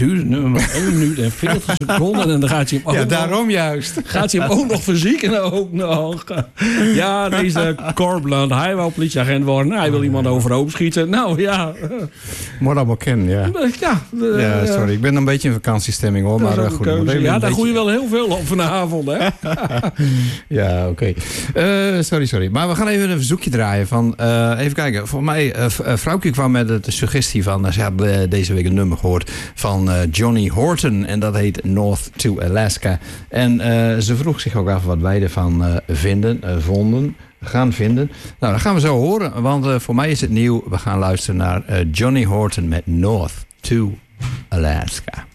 duurt nummer 1 minuut en 40 seconden. En dan gaat hij hem ook daarom juist. Gaat hij hem ook nog verzieken ook nog. Ja, deze Corbland, hij wil politieagent worden. Hij wil iemand overhoop schieten. Nou ja. Moet allemaal kennen, ja. Ja, sorry. Ik ben een beetje in vakantiestemming hoor. Maar goed. Ja, daar groei je wel heel veel op vanavond, hè? Ja, oké. Sorry. Maar we gaan even een verzoekje draaien van... even kijken. Voor mij, vrouwtje kwam met de suggestie van... ze had deze week een nummer gehoord van Johnny Horton. En dat heet North to Alaska. En ze vroeg zich ook af wat wij ervan gaan vinden. Nou, dat gaan we zo horen. Want voor mij is het nieuw. We gaan luisteren naar Johnny Horton met North to Alaska.